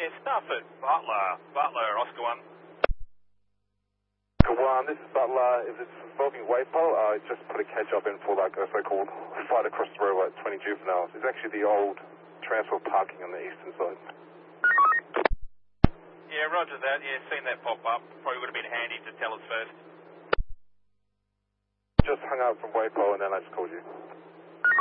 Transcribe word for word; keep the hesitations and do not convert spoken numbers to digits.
Yeah, stuff at Butler. Butler, Oscar one. Oscar one, this is Butler. If it's involving Waypole, I uh, just put a catch up in for like a so-called fight across the road at twenty juveniles. It's actually the old transport parking on the eastern side. Yeah, roger that. Yeah, seen that pop up. Probably would have been handy to tell us first. Just hung up from Waypole and then I just called you.